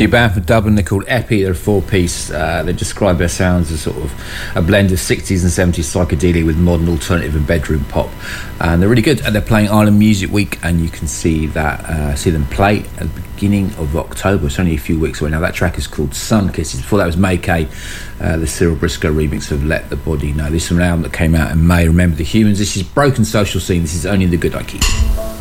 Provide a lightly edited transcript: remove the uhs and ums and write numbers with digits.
New band from Dublin, they're called Epi. They're a four-piece. They describe their sounds as sort of a blend of 60s and 70s psychedelia with modern alternative and bedroom pop, and they're really good. And they're playing Ireland Music Week, and you can see them play at the beginning of October. It's only a few weeks away now. That track is called Sun Kisses. Before that was May Kay, the Cyril Briscoe remix of Let the Body Know. This is an album that came out in May. Remember the Humans. This is Broken Social Scene. This is Only the Good I Keep.